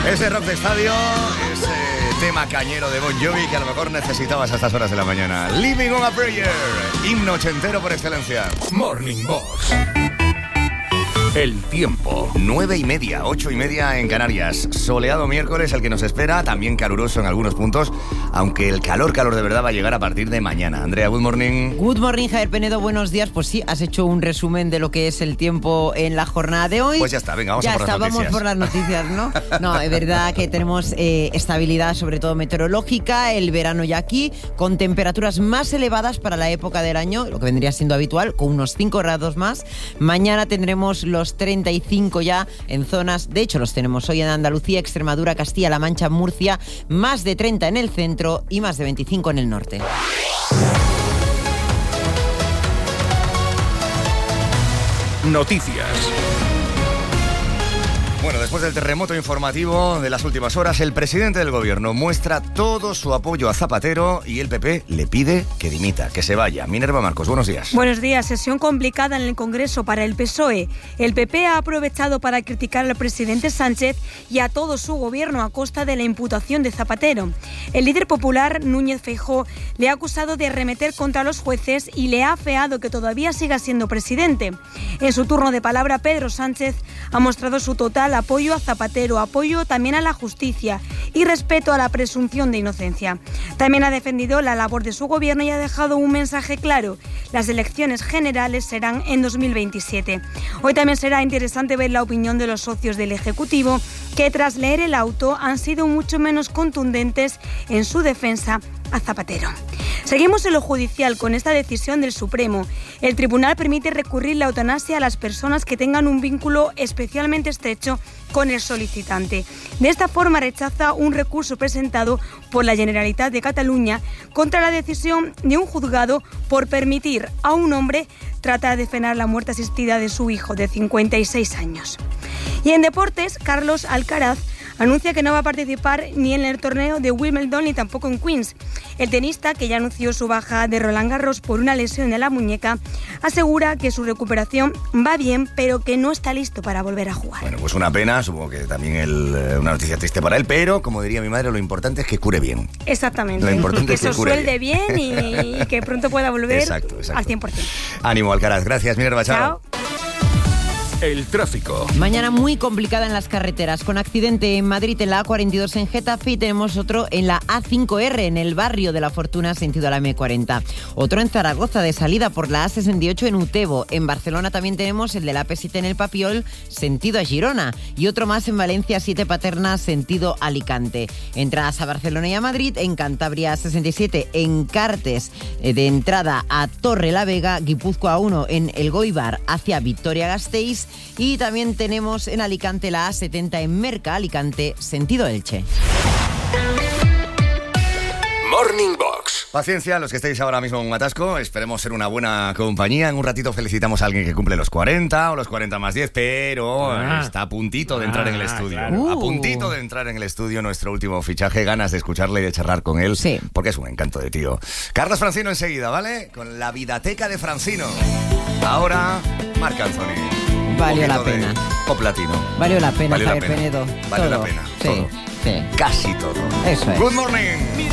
Ese rock de estadio, ese tema cañero de Bon Jovi que a lo mejor necesitabas a estas horas de la mañana. Living on a Prayer, himno ochentero por excelencia. Morning Box. El tiempo. 9:30, 8:30 en Canarias. Soleado miércoles el que nos espera, también caluroso en algunos puntos, aunque el calor de verdad va a llegar a partir de mañana. Andrea, good morning. Good morning, Javier Penedo, buenos días. Pues sí, has hecho un resumen de lo que es el tiempo en la jornada de hoy. Pues ya está, venga, vamos por las noticias, ¿no? No, es verdad que tenemos estabilidad, sobre todo meteorológica, el verano ya aquí, con temperaturas más elevadas para la época del año, lo que vendría siendo habitual, con unos 5 grados más. Mañana tendremos los 35 ya en zonas, de hecho los tenemos hoy en Andalucía, Extremadura, Castilla-La Mancha, Murcia, más de 30 en el centro y más de 25 en el norte. Noticias. Bueno, después del terremoto informativo de las últimas horas, el presidente del gobierno muestra todo su apoyo a Zapatero y el PP le pide que dimita, que se vaya. Minerva Marcos, buenos días. Buenos días. Sesión complicada en el Congreso para el PSOE. El PP ha aprovechado para criticar al presidente Sánchez y a todo su gobierno a costa de la imputación de Zapatero. El líder popular, Núñez Feijóo, le ha acusado de arremeter contra los jueces y le ha afeado que todavía siga siendo presidente. En su turno de palabra, Pedro Sánchez ha mostrado su total apoyo a Zapatero, apoyo también a la justicia y respeto a la presunción de inocencia. También ha defendido la labor de su gobierno y ha dejado un mensaje claro: las elecciones generales serán en 2027. Hoy también será interesante ver la opinión de los socios del Ejecutivo, que tras leer el auto han sido mucho menos contundentes en su defensa a Zapatero. Seguimos en lo judicial con esta decisión del Supremo. El tribunal permite recurrir la eutanasia a las personas que tengan un vínculo especialmente estrecho con el solicitante. De esta forma rechaza un recurso presentado por la Generalitat de Cataluña contra la decisión de un juzgado por permitir a un hombre tratar de frenar la muerte asistida de su hijo de 56 años. Y en deportes, Carlos Alcaraz anuncia que no va a participar ni en el torneo de Wimbledon ni tampoco en Queens. El tenista, que ya anunció su baja de Roland Garros por una lesión en la muñeca, asegura que su recuperación va bien, pero que no está listo para volver a jugar. Bueno, pues una pena, supongo que también una noticia triste para él, pero como diría mi madre, lo importante es que cure bien. Exactamente. Lo importante que es que se cure suelde bien y que pronto pueda volver exacto. al 100%. Ánimo, Alcaraz. Gracias, Minerva. Chao. El tráfico. Mañana muy complicada en las carreteras, con accidente en Madrid en la A42 en Getafe y tenemos otro en la A5R en el barrio de La Fortuna, sentido a la M40. Otro en Zaragoza, de salida por la A68 en Utebo. En Barcelona también tenemos el de la AP7 en el Papiol, sentido a Girona. Y otro más en Valencia, 7 Paterna, sentido Alicante. Entradas a Barcelona y a Madrid, en Cantabria 67, en Cartes, de entrada a Torre la Vega, Guipúzcoa 1 en El Goibar hacia Vitoria-Gasteiz. Y también tenemos en Alicante la A70 en Merca, Alicante, sentido Elche. Morning Box. Paciencia, los que estáis ahora mismo en un atasco, esperemos ser una buena compañía. En un ratito felicitamos a alguien que cumple los 40 o los 40 más 10, pero está a puntito de entrar en el estudio. Claro. A puntito de entrar en el estudio nuestro último fichaje. Ganas de escucharle y de charlar con él, sí, porque es un encanto de tío. Carlos Francino enseguida, ¿vale? Con la Vidateca de Francino. Ahora, Marc Anthony. Valió la pena. Pop latino. Valió la pena, Valió la Javier pena. Penedo. Valió todo. la pena. Sí, todo. sí. Casi todo. Eso es. Good morning.